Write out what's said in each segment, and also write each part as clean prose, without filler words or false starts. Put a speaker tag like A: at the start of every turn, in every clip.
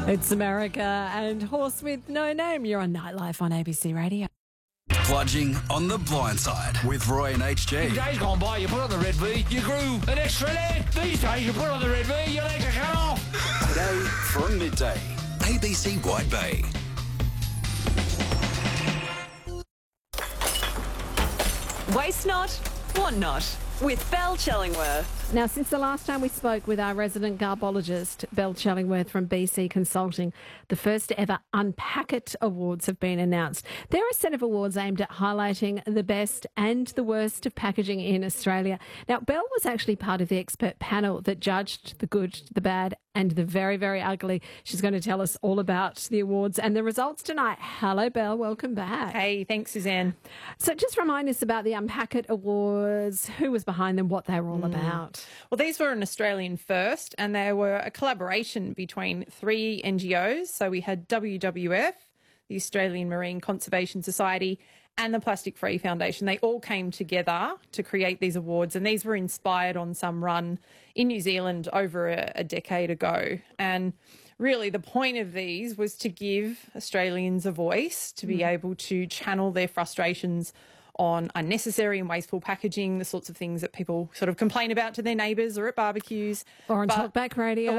A: It's America and Horse with No Name. You're on Nightlife on ABC Radio.
B: Bludging on the blind side with Roy and HG.
C: Days gone by, you put on the red V, you grew an extra leg. These days, you put on the red V, your legs are cut off.
B: Today from midday, ABC White Bay.
D: Waste not, want not, with Belle Chellingworth.
A: Now, since the last time we spoke with our resident garbologist, Belle Chellingworth from BC Consulting, the first ever Unpack It Awards have been announced. They're a set of awards aimed at highlighting the best and the worst of packaging in Australia. Now, Belle was actually part of the expert panel that judged the good, the bad and the very, very ugly. She's going to tell us all about the awards and the results tonight. Hello, Belle. Welcome back.
E: Hey, thanks, Suzanne.
A: So just remind us about the Unpack It Awards, who was behind them, what they were all about.
E: Well, these were an Australian first, and they were a collaboration between 3 NGOs. So we had WWF, the Australian Marine Conservation Society, and the Plastic Free Foundation. They all came together to create these awards, and these were inspired on some run in New Zealand over a decade ago. And really the point of these was to give Australians a voice to be able to channel their frustrations on unnecessary and wasteful packaging, the sorts of things that people sort of complain about to their neighbours or at barbecues.
A: Or on Talkback Radio.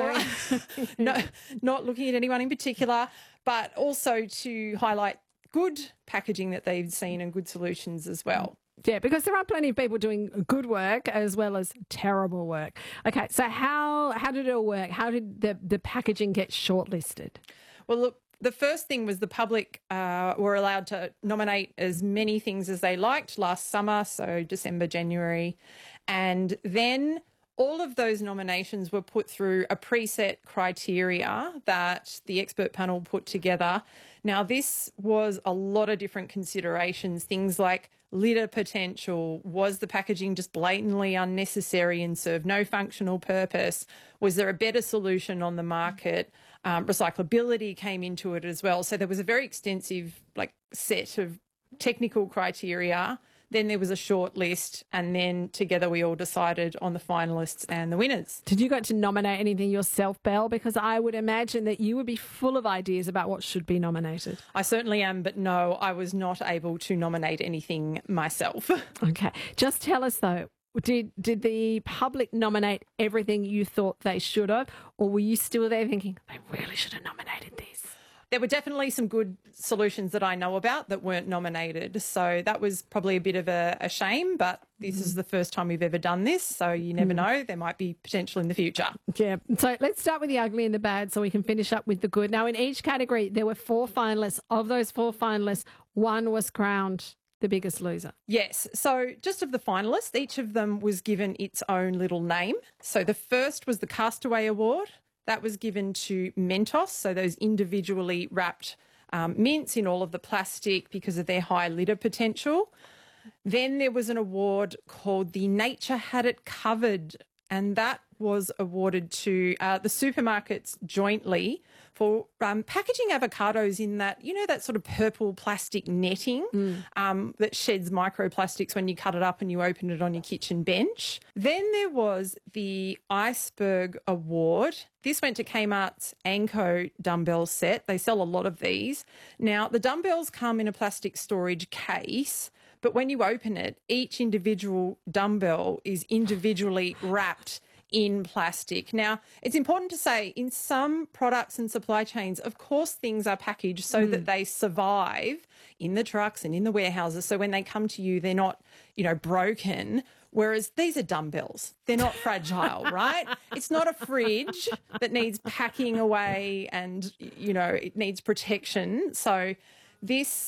E: No, not looking at anyone in particular, but also to highlight good packaging that they've seen and good solutions as well.
A: Yeah, because there are plenty of people doing good work as well as terrible work. Okay, so how did it all work? How did the packaging get shortlisted?
E: Well, look, the first thing was the public were allowed to nominate as many things as they liked last summer, so December, January. And then all of those nominations were put through a preset criteria that the expert panel put together. Now, this was a lot of different considerations, things like litter potential. Was the packaging just blatantly unnecessary and served no functional purpose? Was there a better solution on the market? Recyclability came into it as well. So there was a very extensive set of technical criteria. Then there was a short list, and then together we all decided on the finalists and the winners.
A: Did you get to nominate anything yourself, Belle? Because I would imagine that you would be full of ideas about what should be nominated.
E: I certainly am, but no, I was not able to nominate anything myself.
A: Okay. Just tell us, though, did the public nominate everything you thought they should have, or were you still there thinking, they really should have nominated this?
E: There were definitely some good solutions that I know about that weren't nominated. So that was probably a bit of a shame, but this is the first time we've ever done this. So you never know, there might be potential in the future.
A: Yeah. So let's start with the ugly and the bad so we can finish up with the good. Now, in each category, there were 4 finalists. Of those 4 finalists, one was crowned the biggest loser.
E: Yes. So just of the finalists, each of them was given its own little name. So the first was the Castaway Award. That was given to Mentos, so those individually wrapped mints in all of the plastic because of their high litter potential. Then there was an award called the Nature Had It Covered, and that was awarded to the supermarkets jointly for packaging avocados in that, that sort of purple plastic netting that sheds microplastics when you cut it up and you open it on your kitchen bench. Then there was the Iceberg Award. This went to Kmart's Anko dumbbell set. They sell a lot of these. Now, the dumbbells come in a plastic storage case, but when you open it, each individual dumbbell is individually wrapped in plastic. Now, it's important to say in some products and supply chains, of course, things are packaged so that they survive in the trucks and in the warehouses. So when they come to you, they're not, broken. Whereas these are dumbbells. They're not fragile, right? It's not a fridge that needs packing away and, it needs protection. So this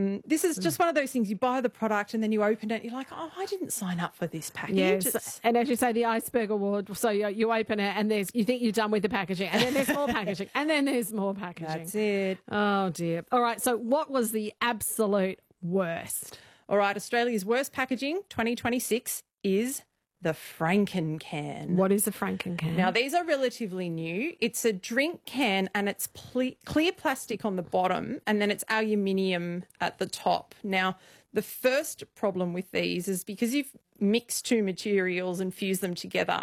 E: is just one of those things. You buy the product and then you open it. You're like, oh, I didn't sign up for this package.
A: Yes. And as you say, the Iceberg Award. So you open it and you think you're done with the packaging, and then there's more packaging, and then there's more packaging.
E: That's it.
A: Oh dear. All right. So what was the absolute worst?
E: All right. Australia's worst packaging 2026 is the Franken can.
A: What is a Franken can?
E: Now, these are relatively new. It's a drink can and it's clear plastic on the bottom and then it's aluminium at the top. Now, the first problem with these is because you've mixed 2 materials and fused them together,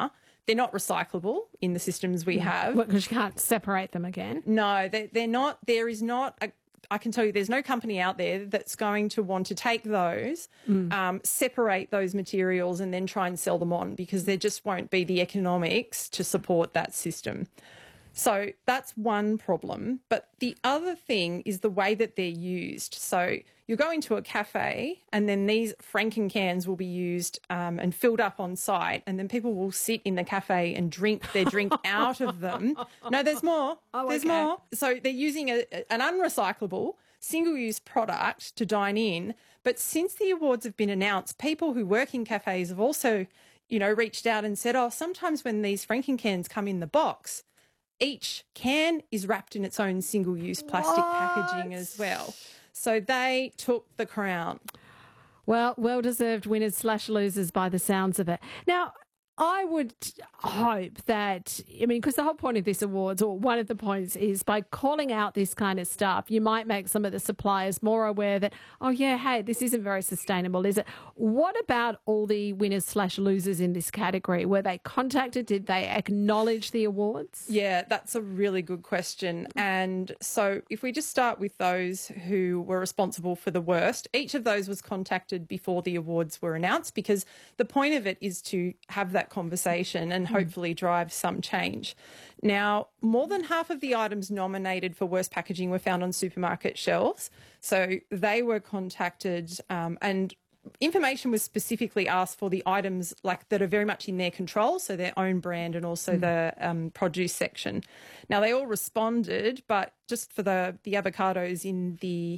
E: They're not recyclable in the systems we have.
A: Because you can't separate them again.
E: No, they're not. There is not a. I can tell you there's no company out there that's going to want to take those, separate those materials and then try and sell them on, because there just won't be the economics to support that system. So that's one problem. But the other thing is the way that they're used. So you'll go into a cafe and then these Franken cans will be used and filled up on site, and then people will sit in the cafe and drink their drink out of them. No, there's more. There's more. So they're using an unrecyclable, single-use product to dine in. But since the awards have been announced, people who work in cafes have also, reached out and said, sometimes when these Franken cans come in the box, each can is wrapped in its own single-use plastic packaging as well. So they took the crown.
A: Well, well-deserved winners/losers by the sounds of it. Now, I would hope that, because the whole point of this awards, or one of the points, is by calling out this kind of stuff, you might make some of the suppliers more aware that, hey, this isn't very sustainable, is it? What about all the winners/losers in this category? Were they contacted? Did they acknowledge the awards?
E: Yeah, that's a really good question. And so if we just start with those who were responsible for the worst, each of those was contacted before the awards were announced, because the point of it is to have that conversation and hopefully drive some change. Now, more than half of the items nominated for worst packaging were found on supermarket shelves. So they were contacted and information was specifically asked for the items that are very much in their control, so their own brand and also the produce section. Now, they all responded, but just for the avocados in the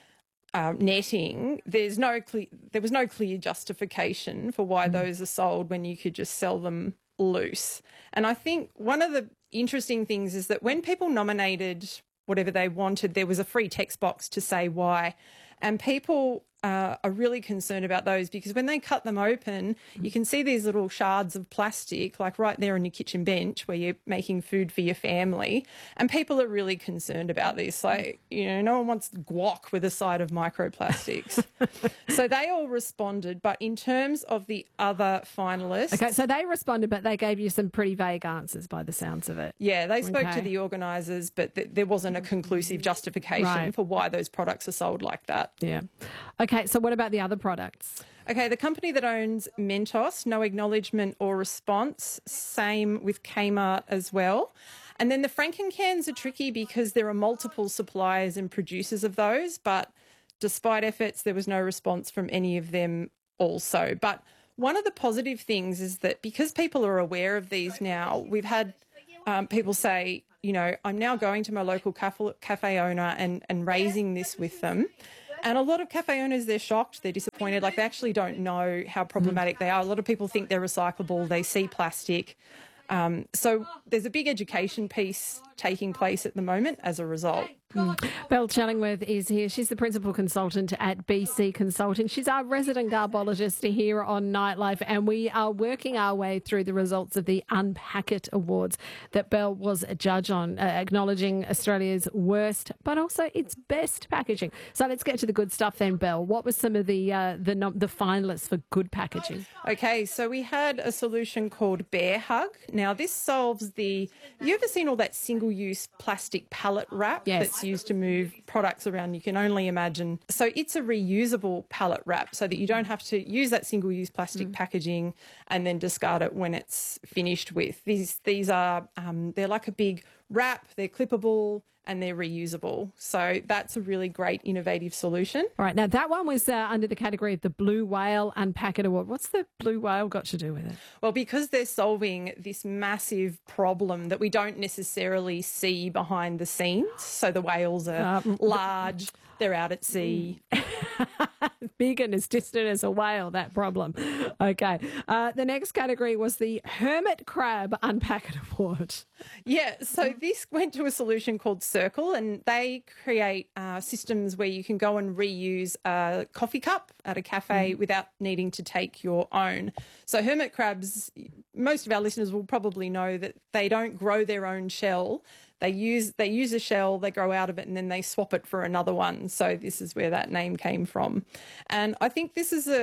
E: netting, there was no clear justification for why those are sold when you could just sell them loose. And I think one of the interesting things is that when people nominated whatever they wanted, there was a free text box to say why. And people are really concerned about those, because when they cut them open, you can see these little shards of plastic, right there on your kitchen bench where you're making food for your family. And people are really concerned about this. No one wants guac with a side of microplastics. So they all responded. But in terms of the other finalists...
A: Okay, so they responded, but they gave you some pretty vague answers by the sounds of it.
E: Yeah, they spoke to the organisers, but there wasn't a conclusive justification for why those products are sold like that.
A: Yeah. Okay, so what about the other products?
E: Okay, the company that owns Mentos, no acknowledgement or response. Same with Kmart as well. And then the Franken cans are tricky because there are multiple suppliers and producers of those, but despite efforts, there was no response from any of them also. But one of the positive things is that because people are aware of these now, we've had people say, I'm now going to my local cafe owner and raising this with them. And a lot of cafe owners, they're shocked, they're disappointed, they actually don't know how problematic they are. A lot of people think they're recyclable, they see plastic. So there's a big education piece taking place at the moment as a result.
A: Belle Challingworth is here. She's the principal consultant at BC Consulting. She's our resident garbologist here on Nightlife, and we are working our way through the results of the Unpack It Awards that Belle was a judge on, acknowledging Australia's worst but also its best packaging. So let's get to the good stuff then, Belle. What were some of the finalists for good packaging?
E: Okay, so we had a solution called Bear Hug. Now, this solves you ever seen all that single-use plastic pallet wrap?
A: Yes.
E: That's used to move products around, you can only imagine. So it's a reusable pallet wrap so that you don't have to use that single-use plastic packaging and then discard it when it's finished with. These are, they're like a big wrap, they're clippable and they're reusable. So that's a really great innovative solution.
A: All right, now that one was under the category of the Blue Whale Unpack It Award. What's the Blue Whale got to do with it?
E: Well, because they're solving this massive problem that we don't necessarily see behind the scenes. So the whales are large, they're out at sea.
A: Big and as distant as a whale, that problem. Okay. The next category was the Hermit Crab Unpack It Award.
E: Yeah, so this went to a solution called Circle, and they create systems where you can go and reuse a coffee cup at a cafe without needing to take your own. So hermit crabs, most of our listeners will probably know that they don't grow their own shell. They use a shell, they grow out of it, and then they swap it for another one. So this is where that name came from. And I think this is a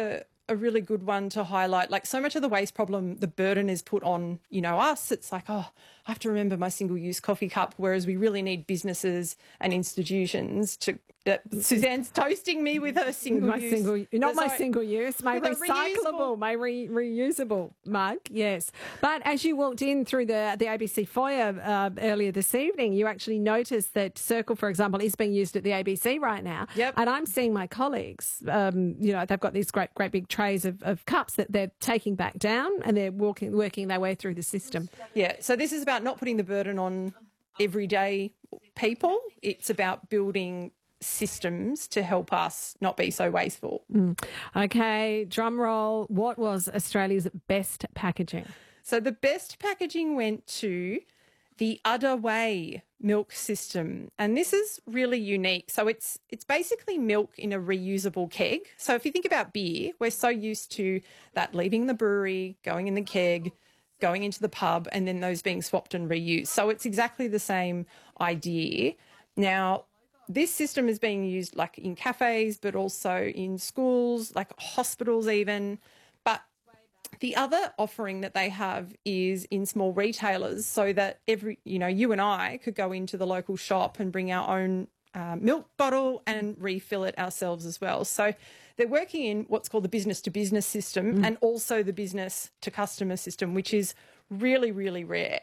E: a really good one to highlight. Like, so much of the waste problem, the burden is put on, us. It's like, oh, I have to remember my single-use coffee cup, whereas we really need businesses and institutions to... Suzanne's toasting me with her single-use.
A: Not my single-use, my recyclable, my reusable mug, yes. But as you walked in through the ABC foyer earlier this evening, you actually noticed that Circle, for example, is being used at the ABC right now.
E: Yep.
A: And I'm seeing my colleagues, they've got these great big trays of cups that they're taking back down, and they're working their way through the system.
E: Yeah, so this is about not putting the burden on everyday people. It's about building systems to help us not be so wasteful.
A: Okay, drum roll. What was Australia's best packaging?
E: So the best packaging went to the Udder Way milk system. And this is really unique. So it's basically milk in a reusable keg. So if you think about beer, we're so used to that leaving the brewery, going in the keg, going into the pub, and then those being swapped and reused. So it's exactly the same idea. Now, this system is being used like in cafes, but also in schools, like hospitals even. But the other offering that they have is in small retailers, so that you and I could go into the local shop and bring our own milk bottle and refill it ourselves as well. So they're working in what's called the business-to-business system and also the business-to-customer system, which is really, really rare.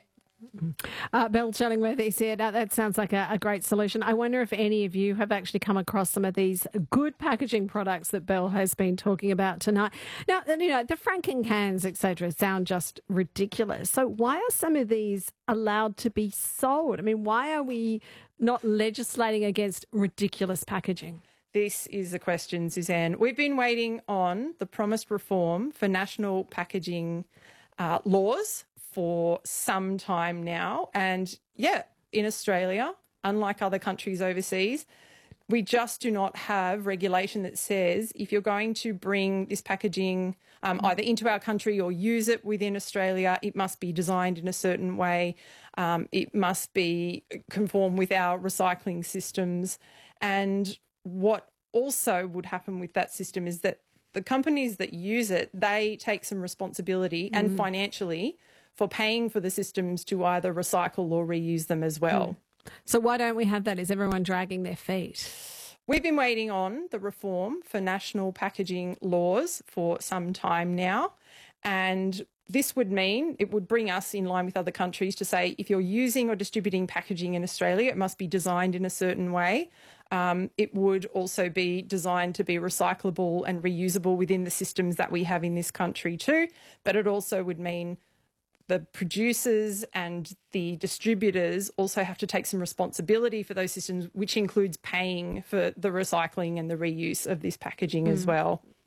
A: Belle Chellingworth is here. Now, that sounds like a great solution. I wonder if any of you have actually come across some of these good packaging products that Belle has been talking about tonight. Now, the Franken cans, etc., sound just ridiculous. So why are some of these allowed to be sold? I mean, why are we not legislating against ridiculous packaging?
E: This is the question, Suzanne. We've been waiting on the promised reform for national packaging laws for some time now. And yeah, in Australia, unlike other countries overseas, we just do not have regulation that says if you're going to bring this packaging either into our country or use it within Australia, it must be designed in a certain way. It must be conform with our recycling systems. And what also would happen with that system is that the companies that use it, they take some responsibility and financially for paying for the systems to either recycle or reuse them as well.
A: So why don't we have that? Is everyone dragging their feet?
E: We've been waiting on the reform for national packaging laws for some time now. And this would mean it would bring us in line with other countries to say if you're using or distributing packaging in Australia, it must be designed in a certain way. It would also be designed to be recyclable and reusable within the systems that we have in this country too. But it also would mean the producers and the distributors also have to take some responsibility for those systems, which includes paying for the recycling and the reuse of this packaging as well.